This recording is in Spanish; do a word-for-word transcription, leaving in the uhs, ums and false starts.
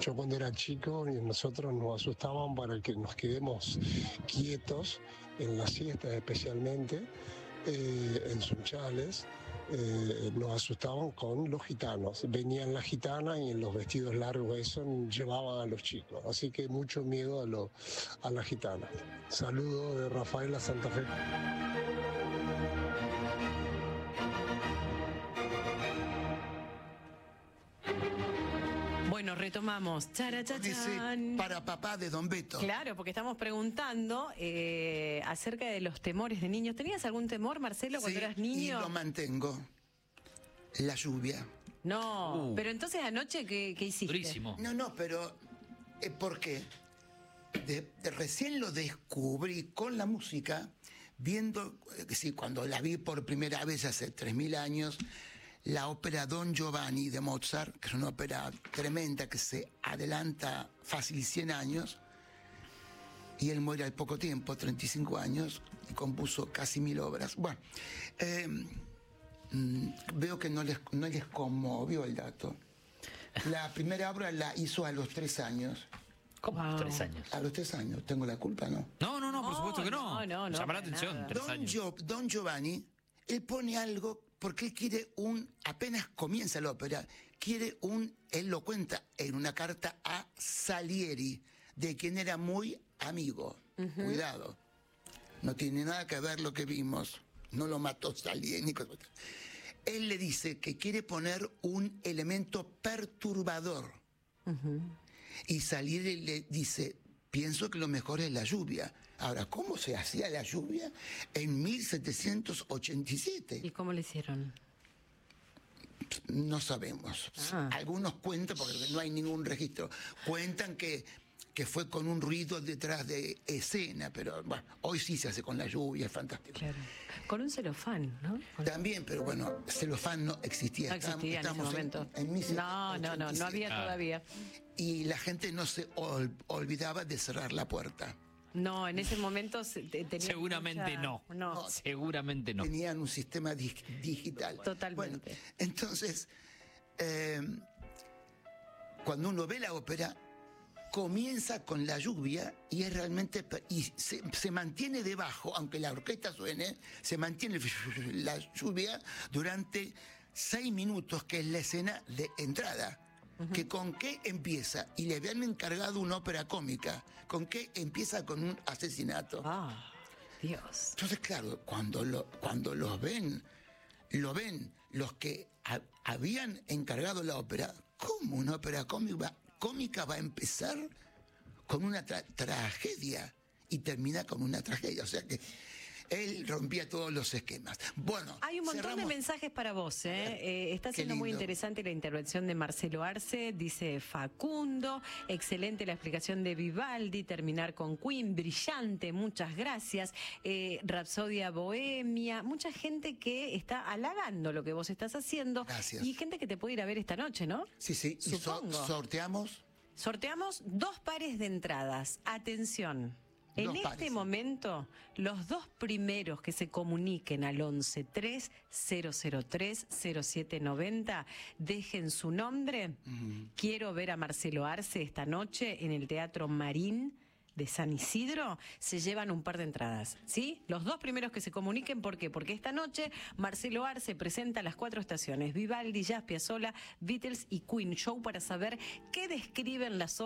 Yo cuando era chico y nosotros nos asustaban para que nos quedemos quietos en las siestas especialmente, eh, en Sunchales. Eh, nos asustaban con los gitanos. Venían las gitanas y en los vestidos largos eso llevaban a los chicos. Así que mucho miedo a, lo, a las gitanas. Saludos de Rafaela Santa Fe. Bueno, retomamos. Charachachán. Dice para papá de Don Beto. Claro, porque estamos preguntando eh, acerca de los temores de niños. ¿Tenías algún temor, Marcelo, cuando Sí, eras niño? y lo mantengo. La lluvia. No, Uh. pero entonces anoche, ¿qué, qué hiciste? Durísimo. No, no, pero eh, ¿por qué? De, de- recién lo descubrí con la música, viendo, eh, sí, cuando la vi por primera vez hace tres mil años, la ópera Don Giovanni de Mozart, que es una ópera tremenda que se adelanta fácil cien años, y él muere al poco tiempo, treinta y cinco años, y compuso casi mil obras. Bueno, eh, mm, veo que no les, no les conmovió el dato. La primera obra la hizo a los tres años. ¿Cómo? Wow. Tres años. A los tres años, ¿tengo la culpa, no? No, no, no, por No, supuesto que no. no, no, no, Llama la para atención, nada. tres Don, años. Gio- Don Giovanni, él pone algo porque él quiere un, apenas comienza la ópera, quiere un, él lo cuenta en una carta a Salieri, de quien era muy amigo. Cuidado, no tiene nada que ver lo que vimos, no lo mató Salieri. ni cosa- Él le dice que quiere poner un elemento perturbador. Y Salieri le dice, pienso que lo mejor es la lluvia. Ahora, ¿cómo se hacía la lluvia en mil setecientos ochenta y siete? ¿Y cómo le hicieron? No sabemos. Ah. Algunos cuentan, porque no hay ningún registro, cuentan que, que fue con un ruido detrás de escena, pero bueno, hoy sí se hace con la lluvia, es fantástico. Claro. Con un celofán, ¿no? Con- También, pero bueno, celofán no existía. No existía en ese Estamos momento. en, en No, no, no, no había Ah. todavía. Y la gente no se ol- olvidaba de cerrar la puerta. No, en ese momento se- te- tenía Seguramente mucha- no. No. Seguramente no. Tenían un sistema dig- digital. Totalmente. Bueno, entonces, eh, cuando uno ve la ópera, comienza con la lluvia y es realmente pe- y se, se mantiene debajo, aunque la orquesta suene, se mantiene la lluvia durante seis minutos, que es la escena de entrada. Que con qué empieza, y le habían encargado una ópera cómica, con qué empieza con un asesinato. Ah, Dios. Entonces, claro, cuando, lo, cuando los ven, lo ven los que ha- habían encargado la ópera, ¿cómo una ópera cómica, cómica va a empezar con una tra- tragedia y termina con una tragedia? O sea que él rompía todos los esquemas. Bueno, Hay un montón de cerramos. mensajes para vos, ¿eh? Eh, está Qué siendo muy lindo. interesante la intervención de Marcelo Arce, dice Facundo. Excelente la explicación de Vivaldi, terminar con Queen, brillante, muchas gracias. Eh, Rapsodia Bohemia, mucha gente que está halagando lo que vos estás haciendo. Gracias. Y gente que te puede ir a ver esta noche, ¿no? Sí, sí, y so- Supongo. sorteamos. Sorteamos dos pares de entradas. Atención. En Dos este pares. momento, los dos primeros que se comuniquen al once tres cero cero tres cero siete noventa, dejen su nombre. Quiero ver a Marcelo Arce esta noche en el Teatro Marín de San Isidro, se llevan un par de entradas, ¿sí? Los dos primeros que se comuniquen, ¿por qué? Porque esta noche Marcelo Arce presenta las cuatro estaciones, Vivaldi, Jazz, Piazzolla, Beatles y Queen, show para saber qué describen las